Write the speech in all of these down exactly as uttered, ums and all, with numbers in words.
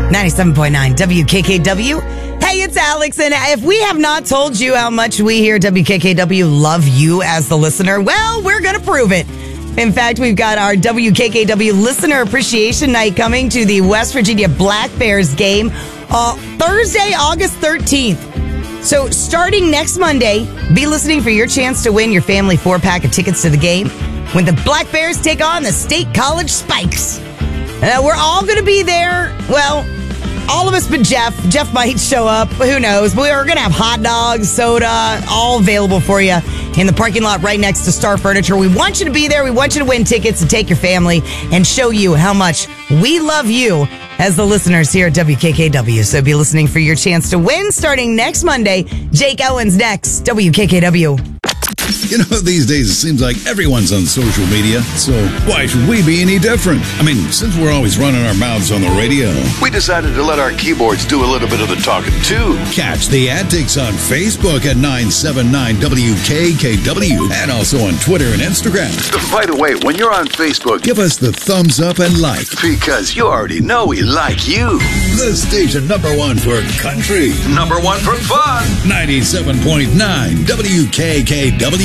ninety-seven point nine W K K W. Hey, it's Alex, and if we have not told you how much we here at W K K W love you as the listener, well, we're going to prove it. In fact, we've got our W K K W Listener Appreciation Night coming to the West Virginia Black Bears game uh, Thursday, August thirteenth. So starting next Monday, be listening for your chance to win your family four-pack of tickets to the game when the Black Bears take on the State College Spikes. Uh, we're all going to be there. Well, all of us but Jeff. Jeff might show up. Who knows? But we're going to have hot dogs, soda, all available for you in the parking lot right next to Star Furniture. We want you to be there. We want you to win tickets and take your family and show you how much we love you as the listeners here at W K K W. So be listening for your chance to win starting next Monday. Jake Owens next, W K K W. You know, these days it seems like everyone's on social media, so why should we be any different? I mean, since we're always running our mouths on the radio, we decided to let our keyboards do a little bit of the talking, too. Catch the antics on Facebook at nine seven nine W K K W and also on Twitter and Instagram. By the way, when you're on Facebook, give us the thumbs up and like. Because you already know we like you. The station number one for country. Number one for fun. ninety-seven point nine W K K W.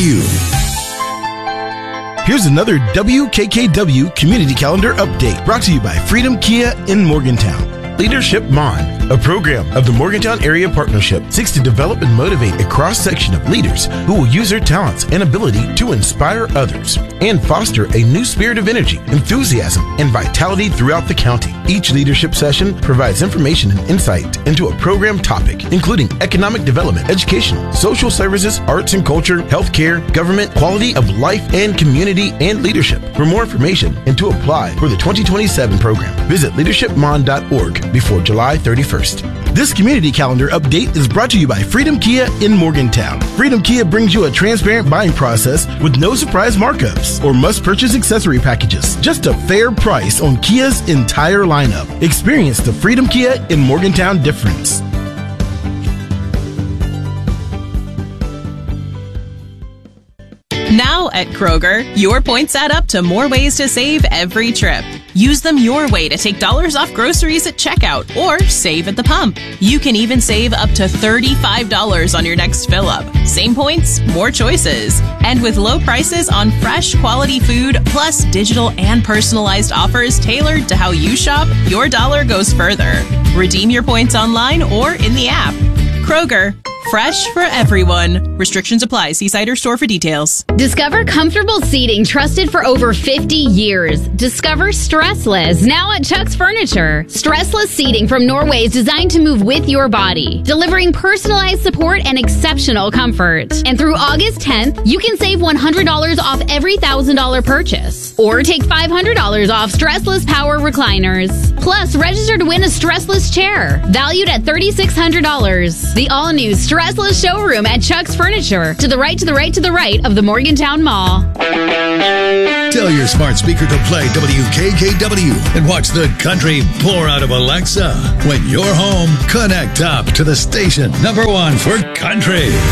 Here's another W K K W Community Calendar Update brought to you by Freedom Kia in Morgantown. Leadership Mon, a program of the Morgantown Area Partnership, seeks to develop and motivate a cross-section of leaders who will use their talents and ability to inspire others and foster a new spirit of energy, enthusiasm, and vitality throughout the county. Each leadership session provides information and insight into a program topic, including economic development, educational, social services, arts and culture, healthcare, government, quality of life and community, and leadership. For more information and to apply for the twenty twenty-seven program, visit leadership mon dot org before July thirty-first. This community calendar update is brought to you by Freedom Kia in Morgantown. Freedom Kia brings you a transparent buying process with no surprise markups or must-purchase accessory packages. Just a fair price on Kia's entire lineup. Experience the Freedom Kia in Morgantown difference. Now at Kroger, your points add up to more ways to save every trip. Use them your way to take dollars off groceries at checkout or save at the pump. You can even save up to thirty-five dollars on your next fill-up. Same points, more choices. And with low prices on fresh, quality food, plus digital and personalized offers tailored to how you shop, your dollar goes further. Redeem your points online or in the app. Kroger. Fresh for everyone. Restrictions apply. See site or store for details. Discover comfortable seating trusted for over fifty years. Discover Stressless, now at Chuck's Furniture. Stressless seating from Norway is designed to move with your body, delivering personalized support and exceptional comfort. And through August tenth, you can save one hundred dollars off every one thousand dollars purchase. Or take five hundred dollars off Stressless Power Recliners. Plus, register to win a Stressless chair, valued at three thousand six hundred dollars. The all-new Stressless showroom at Chuck's Furniture, to the right, to the right, to the right of the Morgantown Mall. Tell your smart speaker to play W K K W and watch the country pour out of Alexa. When you're home, connect up to the station number one for country.